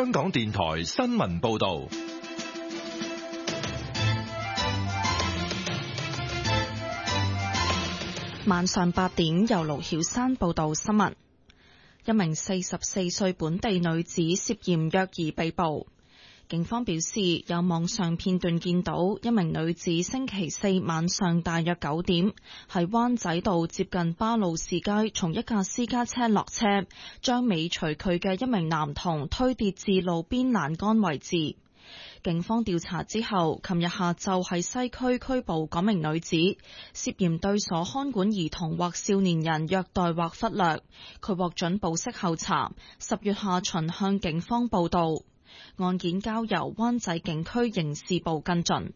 香港電台新聞報道。 晚上8點，由盧曉珊報道新聞。一名44歲本地女子涉嫌虐兒被捕。警方表示，有網上片段見到一名女子星期四晚上大約9點，喺灣仔道接近巴路士街，從一架私家車落車，將尾隨佢嘅一名男童推跌至路邊欄杆位置。警方調查之後，琴日下晝喺西區拘捕嗰名女子，涉嫌對所看管兒童或少年人虐待或忽略。佢獲准保釋候查，10月下旬向警方報到。案件交由灣仔警區刑事部跟進。